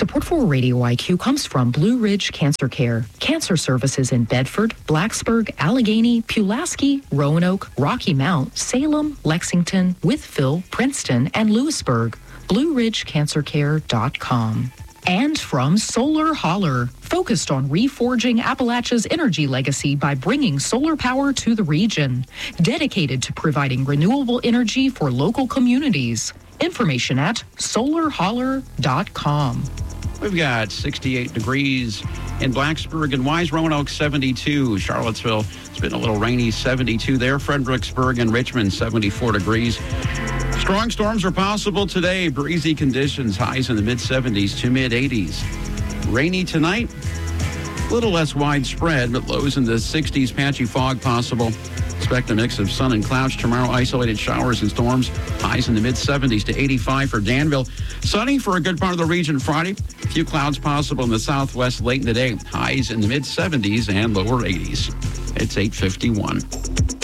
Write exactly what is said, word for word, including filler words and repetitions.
Support for Radio I Q comes from Blue Ridge Cancer Care. Cancer services in Bedford, Blacksburg, Allegheny, Pulaski, Roanoke, Rocky Mount, Salem, Lexington, Wytheville, Princeton, and Lewisburg. blue ridge cancer care dot com. And from Solar Holler, focused on reforging Appalachia's energy legacy by bringing solar power to the region. Dedicated to providing renewable energy for local communities. Information at solar holler dot com. We've got sixty-eight degrees in Blacksburg and Wise, Roanoke seventy-two. Charlottesville, it's been a little rainy, seventy-two there. Fredericksburg and Richmond, seventy-four degrees. Strong storms are possible today. Breezy conditions, highs in the mid-seventies to mid-eighties. Rainy tonight, a little less widespread, but lows in the sixties. Patchy fog possible. Expect a mix of sun and clouds tomorrow. Isolated showers and storms. Highs in the mid-seventies to eighty-five for Danville. Sunny for a good part of the region Friday. A few clouds possible in the southwest late in the day. Highs in the mid-seventies and lower eighties. It's eight fifty-one.